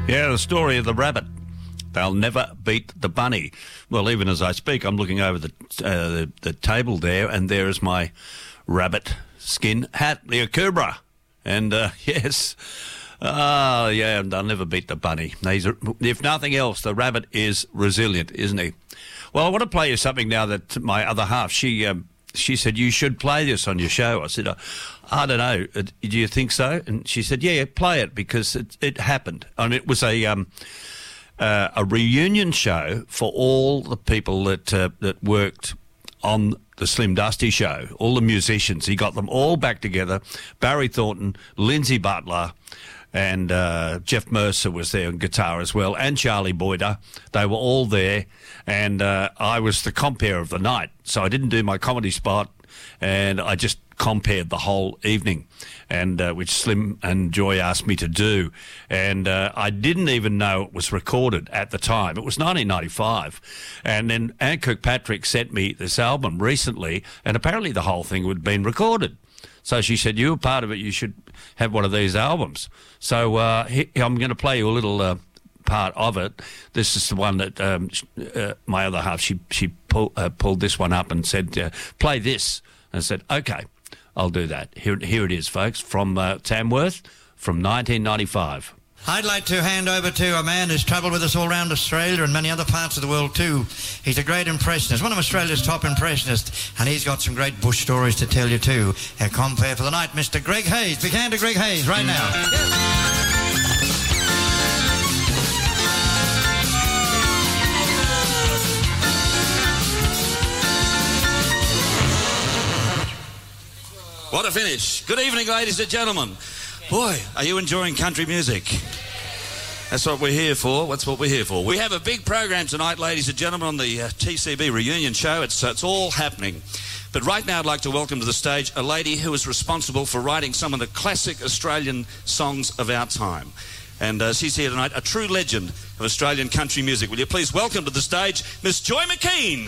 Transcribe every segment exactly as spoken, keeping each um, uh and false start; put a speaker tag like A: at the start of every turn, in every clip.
A: Yeah, the story of the rabbit. They'll never beat the bunny. Well, even as I speak, I'm looking over the uh, the, the table there, and there is my rabbit skin hat, the Akubra. And, uh, yes, oh, yeah, they'll never beat the bunny. He's a, if nothing else, the rabbit is resilient, isn't he? Well, I want to play you something now that my other half, she... Um, She said, you should play this on your show. I said, I don't know. Do you think so? And she said, yeah, play it because it, it happened. I mean, it was a um, uh, a reunion show for all the people that uh, that worked on the Slim Dusty show, all the musicians. He got them all back together. Barry Thornton, Lindsay Butler, and uh, Jeff Mercer was there on guitar as well, and Charlie Boyder. They were all there, and uh, I was the compere of the night. So I didn't do my comedy spot, and I just compared the whole evening, and uh, which Slim and Joy asked me to do. And uh, I didn't even know it was recorded at the time. It was nineteen ninety-five. And then Anne Kirkpatrick sent me this album recently, and apparently the whole thing had been recorded. So she said, you were part of it, you should have one of these albums. So uh, he, I'm going to play you a little uh, part of it. This is the one that um, uh, my other half, she she pull, uh, pulled this one up and said, uh, play this. And I said, OK, I'll do that. Here, here it is, folks, from uh, Tamworth from nineteen ninety-five.
B: I'd like to hand over to a man who's travelled with us all around Australia and many other parts of the world too. He's a great impressionist, one of Australia's top impressionists, and he's got some great bush stories to tell you too. Our compere for the night, Mister Greg Hayes. Big hand to Greg Hayes right now.
C: What a finish. Good evening, ladies and gentlemen. Boy, are you enjoying country music? That's what we're here for. That's what we're here for. We have a big program tonight, ladies and gentlemen, on the uh, T C B reunion show. It's, uh, it's all happening. But right now I'd like to welcome to the stage a lady who is responsible for writing some of the classic Australian songs of our time. And uh, she's here tonight, a true legend of Australian country music. Will you please welcome to the stage Miss Joy McKean.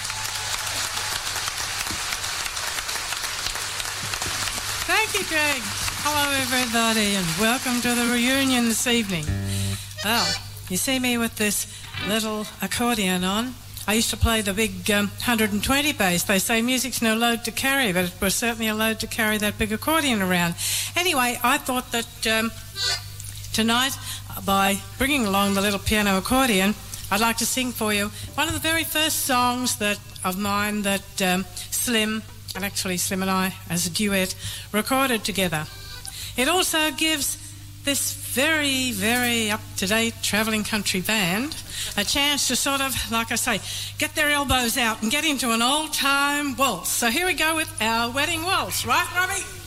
D: Thank you, Greg. Hello, everybody, and welcome to the reunion this evening. Well, you see me with this little accordion on. I used to play the big um, one hundred twenty bass. They say music's no load to carry, but it was certainly a load to carry that big accordion around. Anyway, I thought that um, tonight, by bringing along the little piano accordion, I'd like to sing for you one of the very first songs that of mine that um, Slim, and actually Slim and I, as a duet, recorded together. It also gives this very, very up-to-date travelling country band a chance to sort of, like I say, get their elbows out and get into an old-time waltz. So here we go with our wedding waltz, right, Robbie?